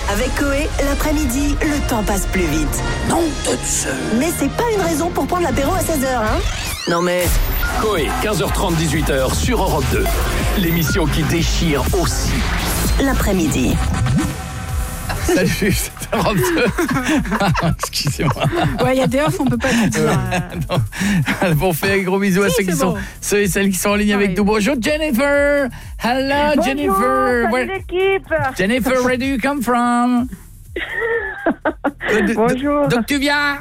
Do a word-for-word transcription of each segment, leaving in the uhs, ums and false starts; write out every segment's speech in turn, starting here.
Avec Coé, l'après-midi, le temps passe plus vite. Non de Dieu. Mais c'est pas une raison pour prendre l'apéro à seize heures, hein. Non mais... Coé, quinze heures trente, dix-huit heures sur Europe deux. L'émission qui déchire aussi. L'après-midi. Salut, c'est Europe deux. Excusez-moi. Ouais, il y a des offs, on peut pas le dire. Euh... Bon, on fait un gros bisou si, à ceux qui bon. sont ceux et celles qui sont en ligne avec nous. Bonjour Jennifer. Hello Bonjour, Jennifer. Salut l'équipe. Jennifer, where do you come from? Bonjour. D'où tu viens?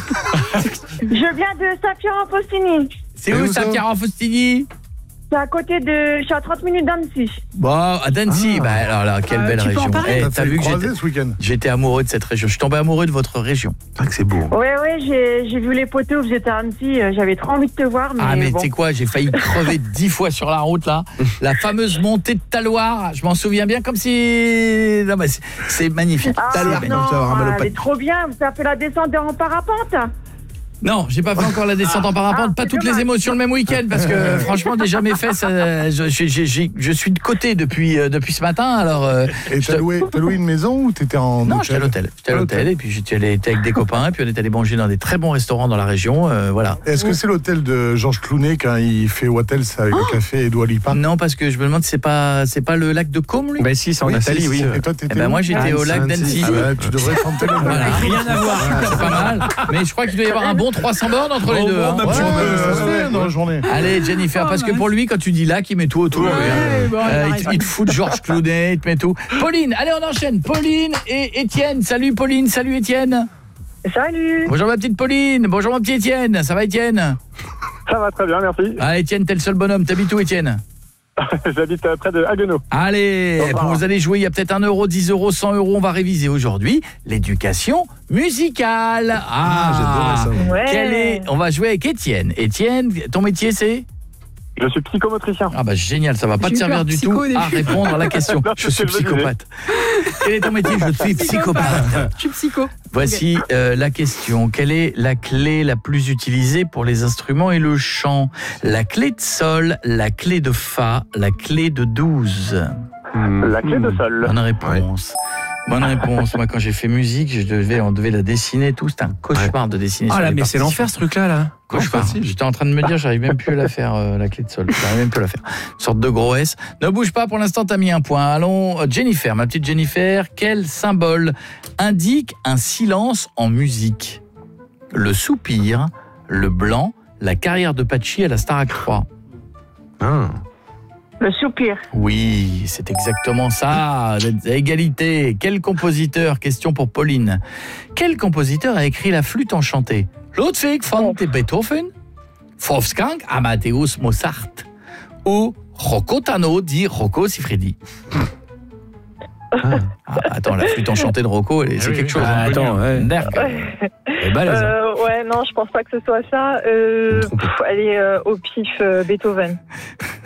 Je vian de Saint-Pierre-en-Faustini. C'est où Saint-Pierre-en-Faustini? C'est à côté de... Je suis à trente minutes d'Annecy. Bon, à d'Annecy, ah. bah alors là, quelle euh, belle région. Eh, t'as, t'as vu que j'étais, ce week-end. J'étais amoureux de cette région. Je suis tombé amoureux de votre région. C'est vrai que c'est beau. Oui, oui, j'ai, j'ai vu les poteaux, vous êtes à Annecy. J'avais trop envie de te voir. Mais ah, mais bon. tu sais quoi, j'ai failli crever dix fois sur la route, là. La fameuse montée de Taloir, je m'en souviens bien, comme si... Non, mais c'est, c'est magnifique. Ah, Taloir, non, elle est trop bien. Vous avez fait la descente en parapente? Non, j'ai pas fait encore la descente ah, en parapente, ah, pas toutes dommage. Les émotions le même week-end parce que franchement déjà mes fesses ça, je, je, je, je suis de côté depuis euh, depuis ce matin alors euh, et t'as, te... loué, t'as loué une maison ou t'étais en Non, hôtel? j'étais à l'hôtel. J'étais à l'hôtel et puis j'étais allé avec des copains et puis on est allé manger dans des très bons restaurants dans la région euh, voilà. Est-ce que c'est l'hôtel de Georges Clooney quand il fait Wattels avec oh le café et Dua Lipa? Non, parce que je me demande si c'est pas c'est pas le lac de Côme lui. Bah si, c'est en oui, Italie, oui. Et toi t'étais eh ben moi j'étais ah, au lac d'Annecy. Ah bah, tu devrais chanter le voilà. Rien à voir. C'est pas mal, mais je crois qu'il doit y avoir un bon trois cents bornes entre les deux. Hein. Ouais, ouais, dans la journée. Allez Jennifer, parce que pour lui quand tu dis lac, il met tout autour. Ouais, hein. bon, euh, il, il te fout de Georges Clooney, il te met tout. Pauline, allez on enchaîne. Pauline et Étienne. Salut Pauline, salut Étienne. Salut. Bonjour ma petite Pauline, bonjour mon petit Étienne. Ça va Étienne? Ça va très bien, merci. Ah Étienne, t'es le seul bonhomme. T'habites où Étienne? J'habite près de Haguenau. Allez, pour vous allez jouer, il y a peut-être un euro, dix euros, cent euros. On va réviser aujourd'hui l'éducation musicale. Ah, ah j'adore ça. Ouais. Quel est... On va jouer avec Étienne. Étienne, ton métier c'est? Je suis psychomotricien. Ah bah génial, ça va pas te servir du tout à répondre à la question. Non, je suis psychopathe. Quel est ton métier? Je suis psychopathe. Je suis psycho. Voici okay. euh, la question. Quelle est la clé la plus utilisée pour les instruments et le chant? La clé de sol, la clé de fa, la clé de douze. La clé de sol. Bonne réponse. Ouais. Bonne réponse. Moi, quand j'ai fait musique, je devais, on devait la dessiner tout. C'était un cauchemar ouais. de dessiner. Ah là, mais c'est l'enfer ce truc-là, là. Cauchemar. Non, J'étais en train de me dire, j'arrive même plus à la faire, euh, la clé de sol. J'arrive même plus à la faire. Une sorte de gros S. Ne bouge pas, pour l'instant, t'as mis un point. Allons, Jennifer, ma petite Jennifer, quel symbole indique un silence en musique? Le soupir, le blanc, la carrière de Patchy à la Starac trois. Ah. Le soupir. Oui, c'est exactement ça. Égalité. Quel compositeur, question pour Pauline, quel compositeur a écrit la flûte enchantée? Ludwig van Beethoven, Wolfgang Amadeus Mozart ou Rocco Tano dit Rocco Siffredi? Ah. Ah, attends, la flûte enchantée de Rocco, elle, c'est oui, quelque chose. Ah, attends, ouais. Euh, ouais, non, je pense pas que ce soit ça. Euh, pff, elle est euh, au pif euh, Beethoven.